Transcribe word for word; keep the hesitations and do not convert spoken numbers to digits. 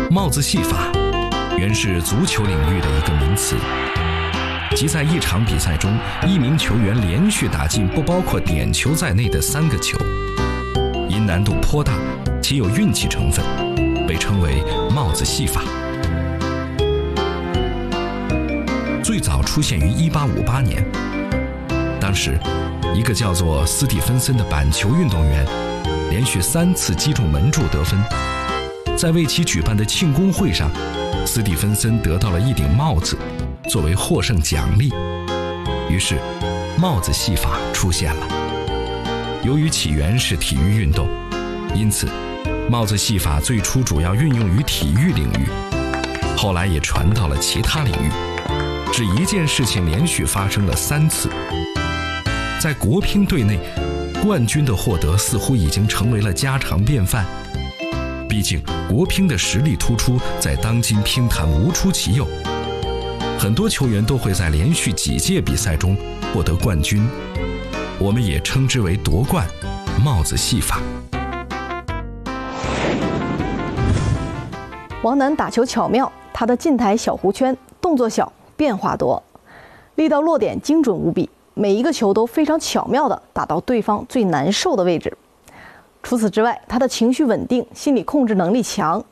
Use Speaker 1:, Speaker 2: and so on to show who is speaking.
Speaker 1: 帽子戏法原是足球领域的一个名词，即在一场比赛中，一名球员连续打进不包括点球在内的三个球，因难度颇大且有运气成分，被称为帽子戏法。最早出现于一八五八年，当时一个叫做斯蒂芬森的板球运动员连续三次击中门柱得分，在为其举办的庆功会上，斯蒂芬森得到了一顶帽子作为获胜奖励，于是帽子戏法出现了。由于起源是体育运动，因此帽子戏法最初主要运用于体育领域，后来也传到了其他领域，只一件事情连续发生了三次。在国乒队内，冠军的获得似乎已经成为了家常便饭，毕竟国乒的实力突出，在当今乒坛无出其右，很多球员都会在连续几届比赛中获得冠军，我们也称之为夺冠帽子戏法。
Speaker 2: 王楠打球巧妙，他的近台小弧圈动作小，变化多，力道落点精准无比，每一个球都非常巧妙地打到对方最难受的位置。除此之外，他的情绪稳定，心理控制能力强，